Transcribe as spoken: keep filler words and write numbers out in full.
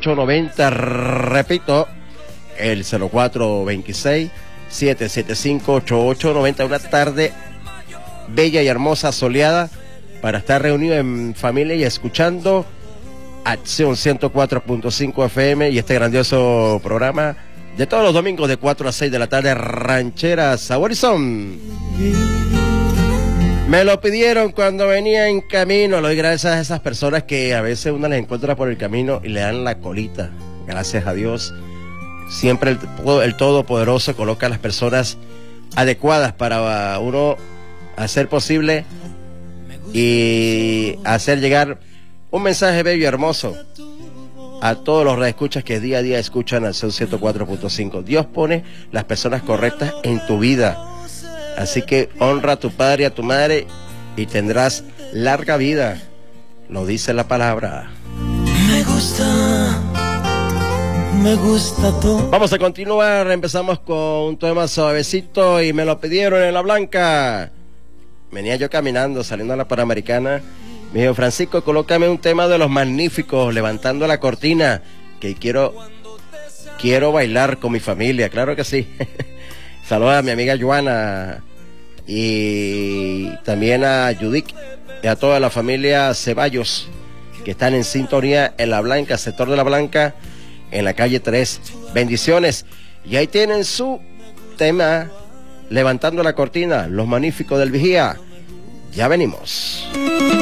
ocho nueve cero, repito, el cero cuatro dos seis, siete siete cinco, ocho ocho nueve cero. Una tarde bella y hermosa, soleada, para estar reunidos en familia y escuchando Acción ciento cuatro punto cinco F M y este grandioso programa de todos los domingos de cuatro a seis de la tarde, Ranchera Sabor y Son. Me lo pidieron cuando venía en camino. Le doy gracias a esas personas que a veces uno las encuentra por el camino y le dan la colita. Gracias a Dios. Siempre el, el Todopoderoso coloca a las personas adecuadas para uno hacer posible y hacer llegar un mensaje bello y hermoso a todos los reescuchas que día a día escuchan al ciento cuatro punto cinco. Dios pone las personas correctas en tu vida. Así que honra a tu padre y a tu madre y tendrás larga vida. Lo dice la palabra. Me gusta, me gusta todo. Vamos a continuar. Empezamos con un tema suavecito y me lo pidieron en La Blanca. Venía yo caminando, saliendo a la Panamericana. Me dijo, Francisco, colócame un tema de Los Magníficos, Levantando la Cortina, que quiero, quiero bailar con mi familia. Claro que sí. Saludos a mi amiga Joana y también a Judith y a toda la familia Ceballos que están en sintonía en La Blanca, sector de La Blanca, en la calle tres. Bendiciones. Y ahí tienen su tema, Levantando la Cortina, Los Magníficos del Vigía. Ya venimos.